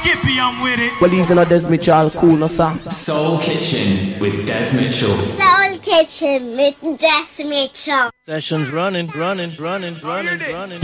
Skippy, I'm with it. Well, he's in a Des Mitchell, cool, no sir. Soul Kitchen with Des Mitchell. Soul Kitchen with Des Mitchell. Sessions running.